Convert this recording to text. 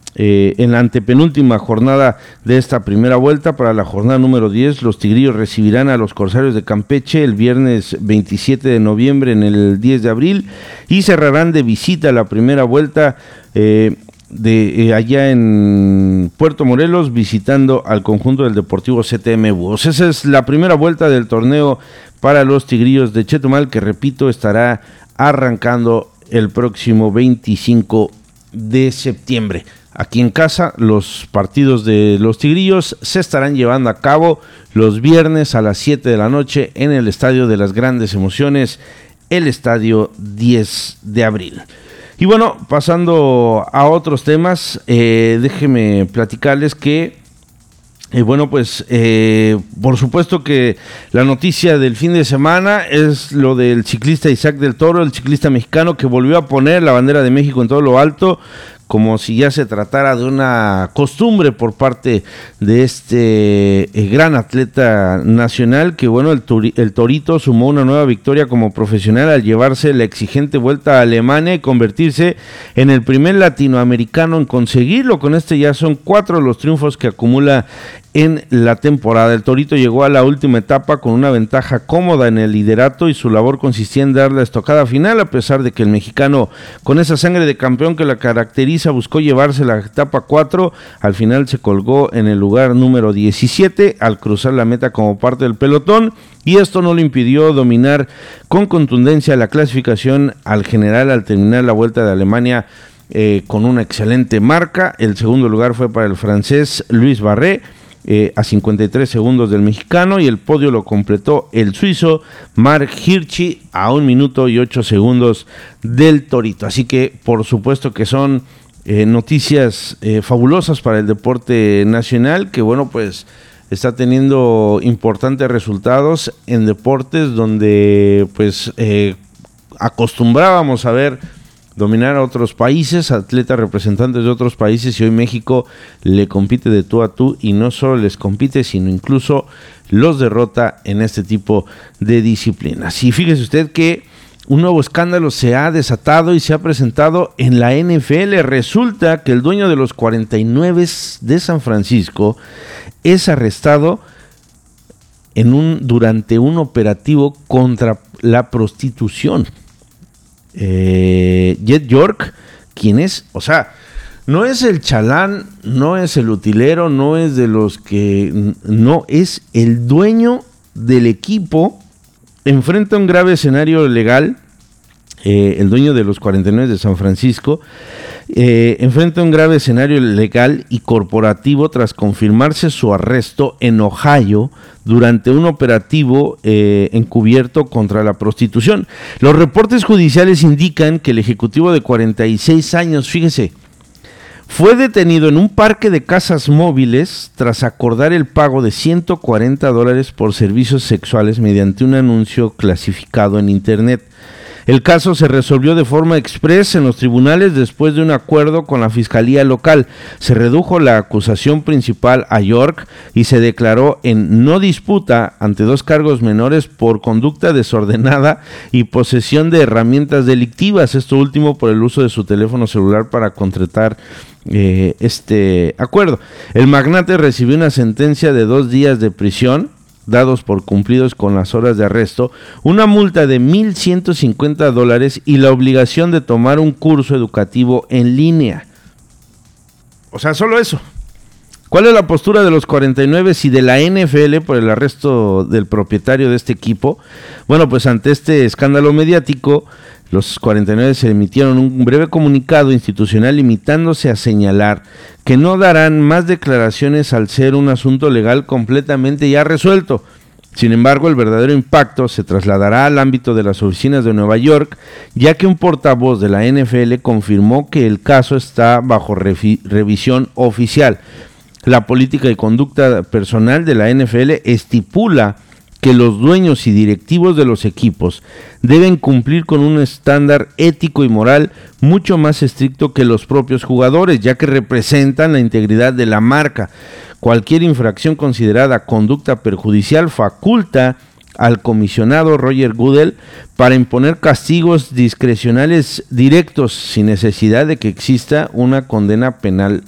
en la antepenúltima jornada de esta primera vuelta. Para la jornada número 10, los Tigrillos recibirán a los Corsarios de Campeche el viernes 27 de noviembre en el 10 de abril y cerrarán de visita la primera vuelta allá en Puerto Morelos, visitando al conjunto del Deportivo CTM Búhos. Esa es la primera vuelta del torneo para los Tigrillos de Chetumal, que repito, estará arrancando el próximo 25 de septiembre. Aquí en casa, los partidos de los Tigrillos se estarán llevando a cabo los viernes a las 7 de la noche en el Estadio de las Grandes Emociones, el Estadio 10 de abril. Y bueno, pasando a otros temas, déjenme platicarles que, por supuesto que la noticia del fin de semana es lo del ciclista Isaac del Toro, el ciclista mexicano que volvió a poner la bandera de México en todo lo alto, como si ya se tratara de una costumbre por parte de este gran atleta nacional, que bueno, el Torito sumó una nueva victoria como profesional al llevarse la exigente Vuelta a Alemania y convertirse en el primer latinoamericano en conseguirlo. Con este ya son 4 los triunfos que acumula en la temporada. El Torito llegó a la última etapa con una ventaja cómoda en el liderato y su labor consistía en dar la estocada final, a pesar de que el mexicano, con esa sangre de campeón que la caracteriza, buscó llevarse la etapa 4, al final se colgó en el lugar número 17 al cruzar la meta como parte del pelotón, y esto no le impidió dominar con contundencia la clasificación al general al terminar la Vuelta de Alemania con una excelente marca. El segundo lugar fue para el francés Luis Barré, a 53 segundos del mexicano, y el podio lo completó el suizo Mark Hirschi a 1 minuto y 8 segundos del Torito. Así que por supuesto que son noticias fabulosas para el deporte nacional, que bueno, pues está teniendo importantes resultados en deportes donde pues acostumbrábamos a ver dominar a otros países, atletas representantes de otros países, y hoy México le compite de tú a tú, y no solo les compite, sino incluso los derrota en este tipo de disciplinas. Y fíjese usted que un nuevo escándalo se ha desatado y se ha presentado en la NFL. Resulta que el dueño de los 49 de San Francisco es arrestado durante un operativo contra la prostitución. Jed York, ¿quién es? O sea, no es el chalán, no es el utilero, no es de los que... No, es el dueño del equipo. Enfrenta un grave escenario legal, el dueño de los 49 de San Francisco, enfrenta un grave escenario legal y corporativo tras confirmarse su arresto en Ohio durante un operativo encubierto contra la prostitución. Los reportes judiciales indican que el ejecutivo de 46 años, fíjese, fue detenido en un parque de casas móviles tras acordar el pago de $140 por servicios sexuales mediante un anuncio clasificado en internet. El caso se resolvió de forma express en los tribunales después de un acuerdo con la fiscalía local. Se redujo la acusación principal a York y se declaró en no disputa ante 2 cargos menores por conducta desordenada y posesión de herramientas delictivas. Esto último por el uso de su teléfono celular para contratar este acuerdo. El magnate recibió una sentencia de 2 días de prisión, dados por cumplidos con las horas de arresto, una multa de $1,150 y la obligación de tomar un curso educativo en línea. O sea, solo eso. ¿Cuál es la postura de los 49 y de la NFL por el arresto del propietario de este equipo? Bueno, pues ante este escándalo mediático, los 49 se emitieron un breve comunicado institucional limitándose a señalar que no darán más declaraciones al ser un asunto legal completamente ya resuelto. Sin embargo, el verdadero impacto se trasladará al ámbito de las oficinas de Nueva York, ya que un portavoz de la NFL confirmó que el caso está bajo revisión oficial. La política y conducta personal de la NFL estipula que los dueños y directivos de los equipos deben cumplir con un estándar ético y moral mucho más estricto que los propios jugadores, ya que representan la integridad de la marca. Cualquier infracción considerada conducta perjudicial faculta al comisionado Roger Goodell para imponer castigos discrecionales directos sin necesidad de que exista una condena penal